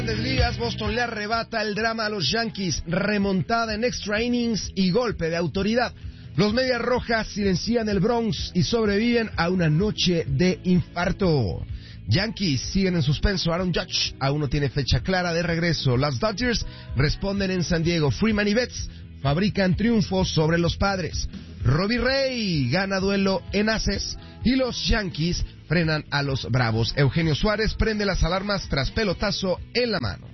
Grandes ligas, Boston le arrebata el drama a los Yankees, remontada en extra innings y golpe de autoridad. Los Medias Rojas silencian el Bronx y sobreviven a una noche de infarto. Yankees siguen en suspenso, Aaron Judge aún no tiene fecha clara de regreso. Las Dodgers responden en San Diego, Freeman y Betts fabrican triunfos sobre los Padres. Robbie Ray gana duelo en Aces y los Yankees frenan a los Bravos. Eugenio Suárez prende las alarmas tras pelotazo en la mano.